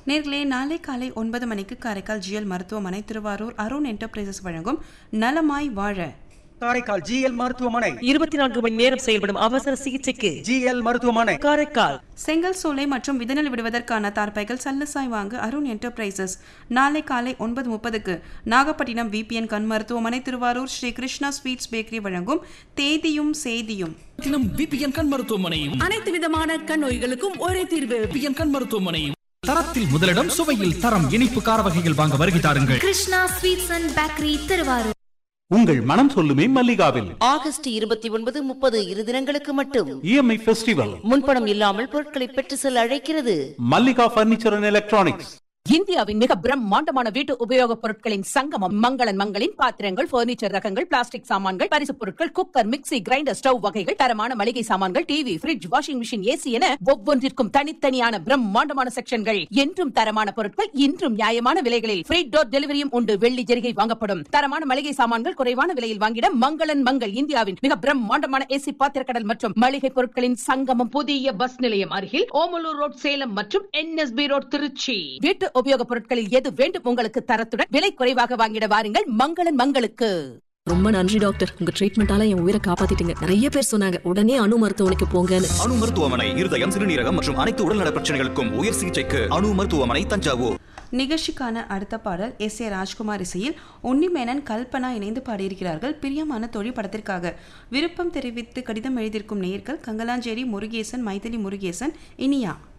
நேர்களே, நாளை காலை 9 மணிக்கு காரைக்கால் ஜிஎல் மருத்துவமனை, திருவாரூர் அருண் என்டர்பிரைசஸ் வழங்கும் நலமாய் வாழ. காரைக்கால் ஜிஎல் மருத்துவமனை 24 மணி நேரம் செயல்படும் அவசர சிகிச்சைக்கு ஜிஎல் மருத்துவமனை காரைக்கால். செங்கல் சூளை மற்றும் விதநெல் விடுவதற்கான தார்பைகள் சல்லசாய் வாங்க அருண் என்டர்பிரைசஸ். நாளை காலை 9:30க்கு நாகப்பட்டினம் விபிஎன் கண் மருத்துவமனை, திருவாரூர் ஸ்ரீ கிருஷ்ணா ஸ்வீட்ஸ் பேக்கரி வழங்கும் தேதியும் சேதியும். விபிஎன் கண் மருத்துவமனையும் அனைத்து விதமான கண் நோய்களுக்கும் ஒரே தீர்வு. விபிஎன் கண் மருத்துவமனையும் தரத்தில் முதலிடம், சுவையில் தரம். இனிப்பு கார வகைகள் வாங்க வருகை தாருங்கள். Krishna sweets and bakery, Thiruvarur. உங்கள் மனம் சொல்லுமே மல்லிகாவில் ஆகஸ்ட் 29, 30 இரு தினங்களுக்கு மட்டும் இஎம்ஐ ஃபெஸ்டிவல். முன்பணம் இல்லாமல் பொருட்களை பெற்று செல்ல அழைக்கிறது மல்லிகா பர்னிச்சர் அண்ட் எலக்ட்ரானிக்ஸ். இந்தியாவின் மிக பிரம்மாண்டமான வீட்டு உபயோகப் பொருட்களின் சங்கமம் மங்களன் மங்களின் பாத்திரங்கள், பர்னிச்சர் ரகங்கள், பிளாஸ்டிக் சாமான்கள், பரிசு பொருட்கள், குக்கர், மிக்ஸி, கிரைண்டர், ஸ்டவ் வகைகள், தரமான மளிகை சாமான்கள், TV, fridge, washing machine, AC என ஒவ்வொன்றிற்கும் தனித்தனியான பிரம்மாண்டமான செக்ஷன்கள். என்றும் தரமான பொருட்கள், இன்றும் நியாயமான விலைகளில். ஃப்ரீ டோர் டெலிவரியும் உண்டு. வெள்ளி ஜெரிகை வாங்கப்படும். தரமான மளிகை சாமான்கள் குறைவான விலையில் வாங்கிட மங்களன் மங்கள். இந்தியாவின் மிக பிரம்மாண்டமான ஏசி பாத்திரக்கடல் மற்றும் மளிகை பொருட்களின் சங்கமம். புதிய பஸ் நிலையம் அருகில் ஓமலூர் ரோட், சேலம் மற்றும் என்எஸ்பி ரோட், திருச்சி. வீட்டு உபயோகப் பொருட்களில் எது வேண்டும் உங்களுக்கு தரத்துடன் விலை குறைவாக வாங்கிட வாருங்கள் மங்களன் மங்களுக்கு. ரொம்ப நன்றி டாக்டர், உங்க ட்ரீட்மெண்டால என் உயிரை காப்பாத்திட்டீங்க. நிறைய பேர் சொன்னாங்க உடனே அணு மருத்துவமனைக்கு போங்கன்னு. அணு மருத்துவமனை இருதயம், சிறுநீரகம் மற்றும் அனைத்து உடல்நல பிரச்சனைகளுக்கும் உயர் சிகிச்சைக்கு அணு மருத்துவமனை, தஞ்சாவூர். நிகழ்ச்சிக்கான அடுத்த பாடல் எஸ்.ஏ. ராஜ்குமார் இசையில் உன்னிமேனன், கல்பனா இணைந்து பாடியிருக்கிறார்கள். பிரியமான தோழி படத்திற்காக. விருப்பம் தெரிவித்து கடிதம் எழுதியிருக்கும் நேயர்கள் கங்கலாஞ்சேரி முருகேசன், மைதிலி முருகேசன், இனியா.